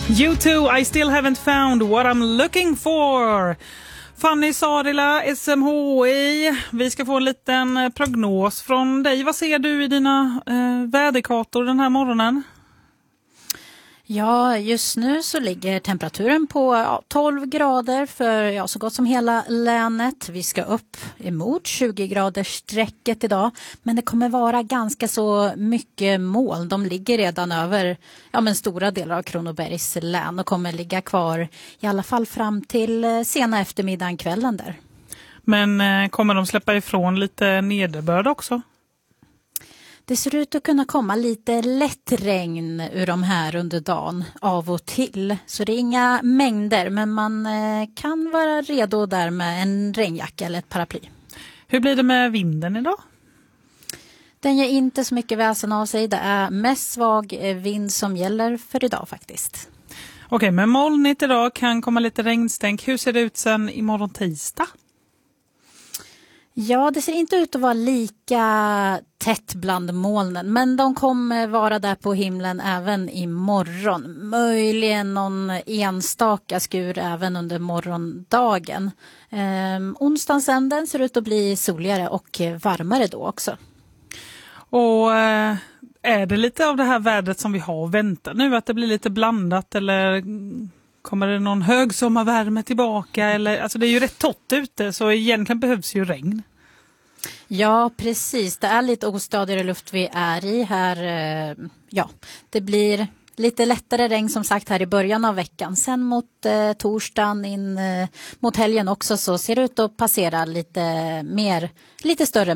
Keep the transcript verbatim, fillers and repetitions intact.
You too, I still haven't found what I'm looking for. Fanny Sadila, S M H I. Vi ska få en liten prognos från dig. Vad ser du i dina eh, väderkartor den här morgonen? Ja, just nu så ligger temperaturen på ja, tolv grader för ja, så gott som hela länet. Vi ska upp emot tjugo graders strecket idag. Men det kommer vara ganska så mycket moln. De ligger redan över ja, men stora delar av Kronobergs län och kommer ligga kvar i alla fall fram till sena eftermiddagen, kvällen där. Men eh, kommer de släppa ifrån lite nederbörd också? Det ser ut att kunna komma lite lätt regn ur de här under dagen av och till. Så det är inga mängder, men man kan vara redo där med en regnjacka eller ett paraply. Hur blir det med vinden idag? Den ger inte så mycket väsen av sig. Det är mest svag vind som gäller för idag faktiskt. Okej, men molnigt idag, kan komma lite regnstänk. Hur ser det ut sen imorgon tisdag? Ja, det ser inte ut att vara lika tätt bland molnen, men de kommer vara där på himlen även imorgon. Möjligen någon enstaka skur även under morgondagen. Ehm, onsdagen sen den ser ut att bli soligare och varmare då också. Och eh, är det lite av det här vädret som vi har väntat nu, att det blir lite blandat, eller kommer det någon högsommarvärme tillbaka? Eller, alltså det är ju rätt torrt ute, så egentligen behövs ju regn. Ja, precis. Det är lite ostadigare luft vi är i här. Ja, det blir lite lättare regn som sagt här i början av veckan. Sen mot eh, torsdagen in eh, mot helgen också så ser det ut att passera lite mer, lite större